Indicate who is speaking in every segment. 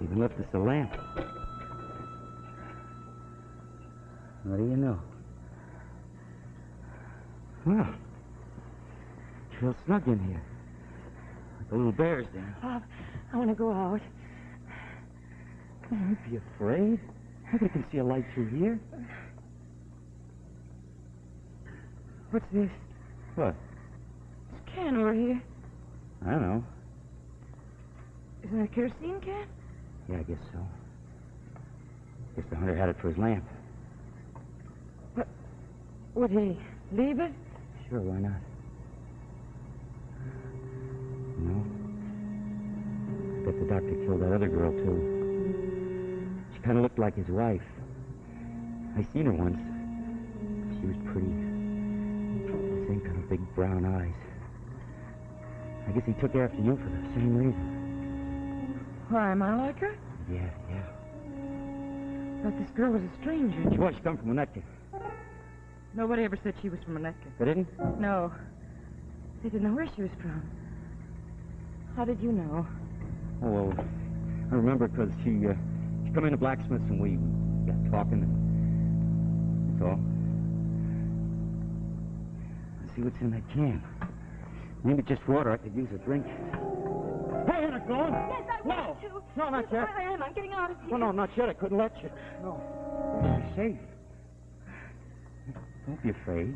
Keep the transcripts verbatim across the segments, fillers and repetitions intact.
Speaker 1: Even left us a lamp. What do you know? Well, real snug in here. Like the little bears there.
Speaker 2: Bob, I want to go out.
Speaker 1: Don't be afraid. Nobody can see a light through here.
Speaker 2: What's this?
Speaker 1: What?
Speaker 2: This can over here.
Speaker 1: I don't know.
Speaker 2: Isn't that a kerosene can?
Speaker 1: Yeah, I guess so. Guess the hunter had it for his lamp.
Speaker 2: What? Would he leave it?
Speaker 1: Sure, why not? No. I bet the doctor killed that other girl, too. She kind of looked like his wife. I seen her once. She was pretty. Same kind of big brown eyes. I guess he took after you for the same reason.
Speaker 2: Why, am I like her?
Speaker 1: Yeah, yeah.
Speaker 2: Thought this girl was a stranger.
Speaker 1: She was. She come from Winnetka.
Speaker 2: Nobody ever said she was from Winnetka.
Speaker 1: They didn't?
Speaker 2: No. They didn't know where she was from. How did you know?
Speaker 1: Oh, well, I remember because she, uh, she come in the blacksmith's and we got talking and that's all. Let's see what's in that can. Maybe just water. I could use a drink. Hey, you're not going?
Speaker 2: Yes, I
Speaker 1: no.
Speaker 2: want to.
Speaker 1: No, not yet.
Speaker 2: I am. I'm getting out of here.
Speaker 1: No, no, not yet. I couldn't let you. No. You're safe. Don't be afraid.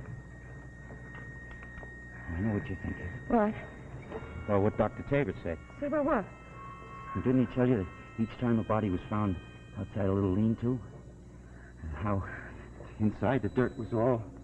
Speaker 1: I know what you're thinking.
Speaker 2: What?
Speaker 1: Well, what Doctor Tabor said.
Speaker 2: Say about what?
Speaker 1: And didn't he tell you that each time a body was found outside a little lean-to, and how inside the dirt was all